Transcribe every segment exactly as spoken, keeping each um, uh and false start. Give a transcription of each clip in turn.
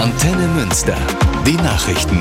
Antenne Münster. Die Nachrichten.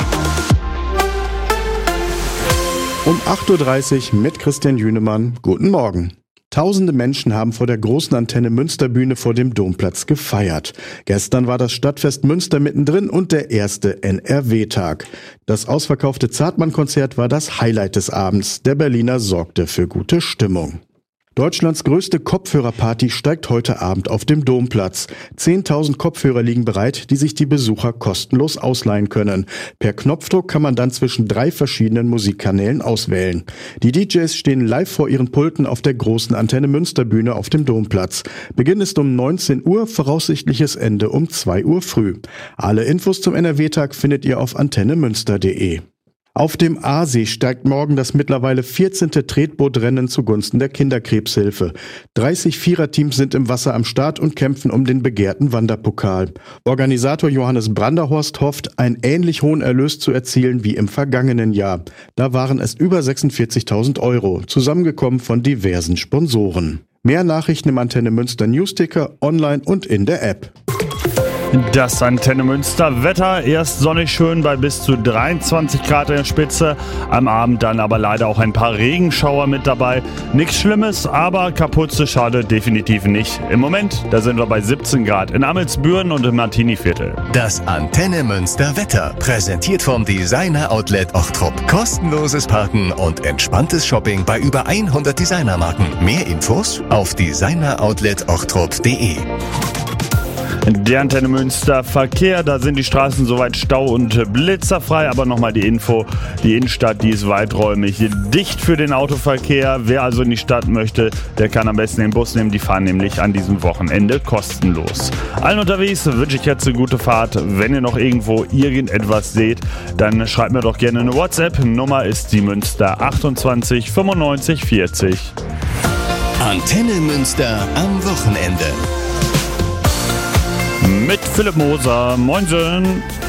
Um acht Uhr dreißig mit Christian Jünemann. Guten Morgen. Tausende Menschen haben vor der großen Antenne Münsterbühne vor dem Domplatz gefeiert. Gestern war das Stadtfest Münster mittendrin und der erste N R W-Tag. Das ausverkaufte Zartmann-Konzert war das Highlight des Abends. Der Berliner sorgte für gute Stimmung. Deutschlands größte Kopfhörerparty steigt heute Abend auf dem Domplatz. zehntausend Kopfhörer liegen bereit, die sich die Besucher kostenlos ausleihen können. Per Knopfdruck kann man dann zwischen drei verschiedenen Musikkanälen auswählen. Die D Js stehen live vor ihren Pulten auf der großen Antenne Münsterbühne auf dem Domplatz. Beginn ist um neunzehn Uhr, voraussichtliches Ende um zwei Uhr früh. Alle Infos zum N R W-Tag findet ihr auf antenne münster punkt de. Auf dem Aasee steigt morgen das mittlerweile vierzehnte Tretbootrennen zugunsten der Kinderkrebshilfe. dreißig Viererteams sind im Wasser am Start und kämpfen um den begehrten Wanderpokal. Organisator Johannes Branderhorst hofft, einen ähnlich hohen Erlös zu erzielen wie im vergangenen Jahr. Da waren es über sechsundvierzigtausend Euro, zusammengekommen von diversen Sponsoren. Mehr Nachrichten im Antenne Münster Newsticker, online und in der App. Das Antenne Münster Wetter, erst sonnig schön bei bis zu dreiundzwanzig Grad in der Spitze, am Abend dann aber leider auch ein paar Regenschauer mit dabei. Nichts Schlimmes, aber kaputte Schade definitiv nicht. Im Moment, da sind wir bei siebzehn Grad in Amelsbüren und im Martiniviertel. Das Antenne Münster Wetter, präsentiert vom Designer Outlet Ochtrup. Kostenloses Parken und entspanntes Shopping bei über hundert Designermarken. Mehr Infos auf designer outlet ochtrup punkt de. Der Antenne Münster Verkehr, da sind die Straßen soweit stau- und blitzerfrei, aber nochmal die Info, die Innenstadt, die ist weiträumig dicht für den Autoverkehr. Wer also in die Stadt möchte, der kann am besten den Bus nehmen, die fahren nämlich an diesem Wochenende kostenlos. Allen unterwegs wünsche ich jetzt eine gute Fahrt. Wenn ihr noch irgendwo irgendetwas seht, dann schreibt mir doch gerne eine WhatsApp. Nummer ist die Münster achtundzwanzig fünfundneunzig vierzig. Antenne Münster am Wochenende. Mit Philipp Moser. Moinsen.